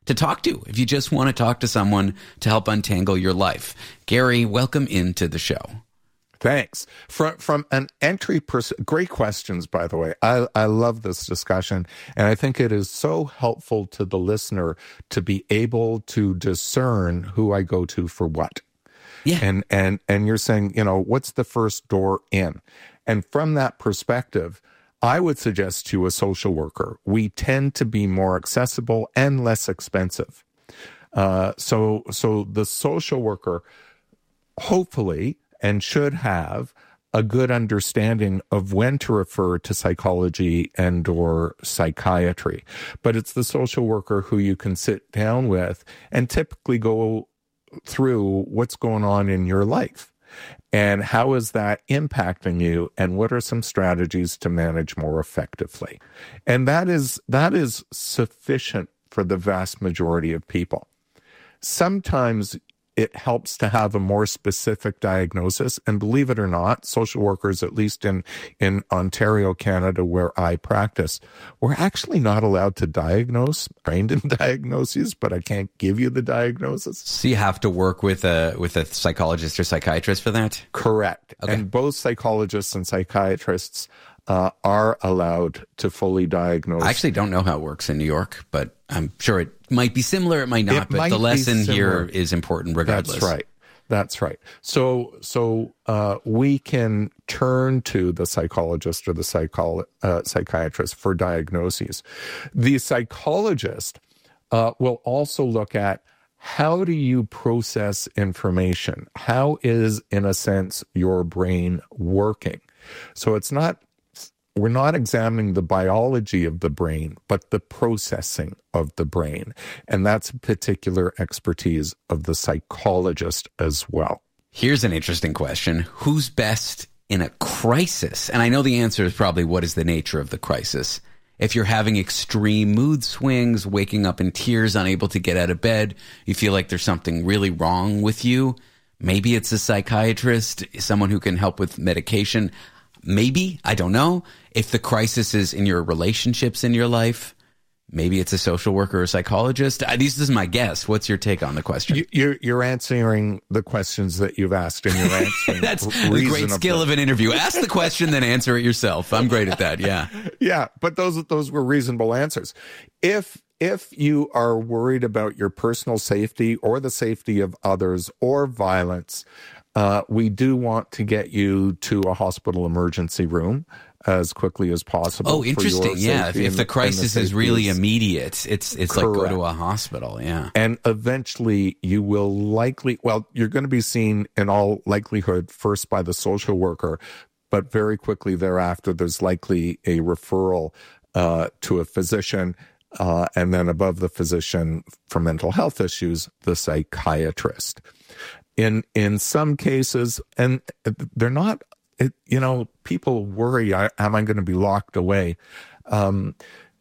to talk to if you just want to talk to someone to help untangle your life. Gary, welcome into the show. Thanks. From an entry great questions, by the way. I love this discussion, and I think it is so helpful to the listener to be able to discern who I go to for what. Yeah. And you're saying, what's the first door in? And from that perspective, I would suggest to a social worker, we tend to be more accessible and less expensive. So the social worker, hopefully, and should have a good understanding of when to refer to psychology and or psychiatry. But it's the social worker who you can sit down with and typically go through what's going on in your life and how is that impacting you and what are some strategies to manage more effectively. And that is sufficient for the vast majority of people. Sometimes it helps to have a more specific diagnosis. And believe it or not, social workers, at least in Ontario, Canada, where I practice, we're actually not allowed to diagnose, trained in diagnoses, but I can't give you the diagnosis. So you have to work with a psychologist or psychiatrist for that? Correct. Okay. And both psychologists and psychiatrists are allowed to fully diagnose. I actually don't know how it works in New York, but I'm sure it might be similar, it might not, but the lesson here is important regardless. That's right. So we can turn to the psychologist or the psychiatrist for diagnoses. The psychologist will also look at how do you process information? How is, in a sense, your brain working? So we're not examining the biology of the brain, but the processing of the brain. And that's a particular expertise of the psychologist as well. Here's an interesting question. Who's best in a crisis? And I know the answer is probably what is the nature of the crisis. If you're having extreme mood swings, waking up in tears, unable to get out of bed, you feel like there's something really wrong with you. Maybe it's a psychiatrist, someone who can help with medication. Maybe, I don't know. If the crisis is in your relationships in your life, maybe it's a social worker or a psychologist. This is my guess. What's your take on the question? You're answering the questions that you've asked, and you're answering That's the great skill of an interview. Ask the question, then answer it yourself. I'm great at that, yeah. Yeah, but those were reasonable answers. If you are worried about your personal safety or the safety of others or violence, we do want to get you to a hospital emergency room as quickly as possible. Oh, interesting. Yeah. If the crisis is really immediate, it's like go to a hospital. Yeah. And eventually you will you're going to be seen in all likelihood first by the social worker, but very quickly thereafter, there's likely a referral to a physician. And then above the physician for mental health issues, the psychiatrist. In some cases, and they're not, people worry, am I going to be locked away? In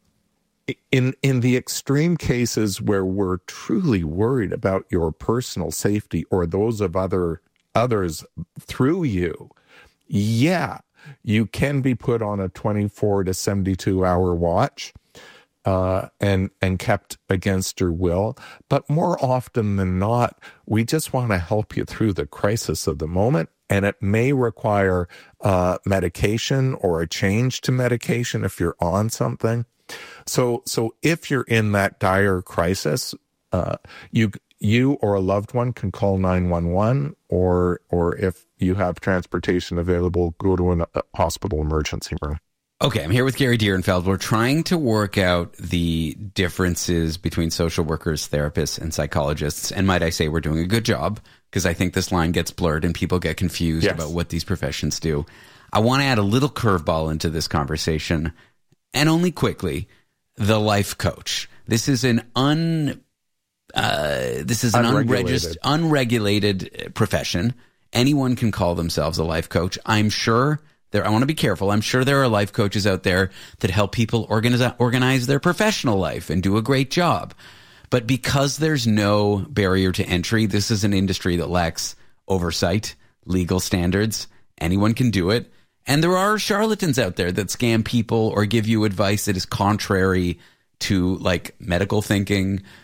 the extreme cases where we're truly worried about your personal safety or those of others through you, yeah, you can be put on a 24 to 72 hour watch. And kept against your will. But more often than not, we just want to help you through the crisis of the moment. And it may require medication or a change to medication if you're on something. So if you're in that dire crisis, you or a loved one can call 911, or if you have transportation available, go to a hospital emergency room. Okay, I'm here with Gary Dierenfeld. We're trying to work out the differences between social workers, therapists, and psychologists. And might I say we're doing a good job, because I think this line gets blurred and people get confused about what these professions do. I want to add a little curveball into this conversation, and only quickly, the life coach. This is an unregulated profession. Anyone can call themselves a life coach. I'm sure I want to be careful. I'm sure there are life coaches out there that help people organize their professional life and do a great job. But because there's no barrier to entry, this is an industry that lacks oversight, legal standards. Anyone can do it. And there are charlatans out there that scam people or give you advice that is contrary to like medical thinking,